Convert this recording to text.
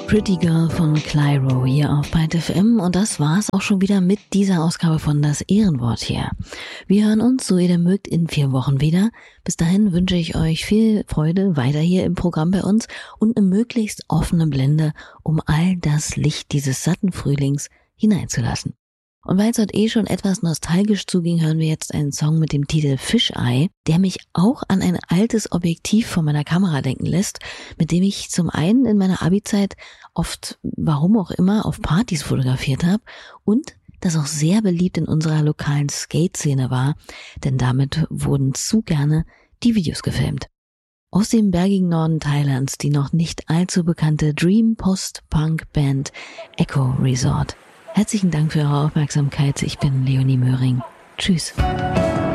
Pretty Girl von Clyro hier auf Byte FM und das war's auch schon wieder mit dieser Ausgabe von Das Ehrenwort hier. Wir hören uns, so ihr denn mögt, in 4 Wochen wieder. Bis dahin wünsche ich euch viel Freude weiter hier im Programm bei uns und eine möglichst offene Blende, um all das Licht dieses satten Frühlings hineinzulassen. Und weil es heute schon etwas nostalgisch zuging, hören wir jetzt einen Song mit dem Titel Fisheye, der mich auch an ein altes Objektiv von meiner Kamera denken lässt, mit dem ich zum einen in meiner Abi-Zeit oft, warum auch immer, auf Partys fotografiert habe und das auch sehr beliebt in unserer lokalen Skate-Szene war, denn damit wurden zu gerne die Videos gefilmt. Aus dem bergigen Norden Thailands die noch nicht allzu bekannte Dream Post-Punk-Band Echo Resort. Herzlichen Dank für eure Aufmerksamkeit. Ich bin Leonie Möhring. Tschüss.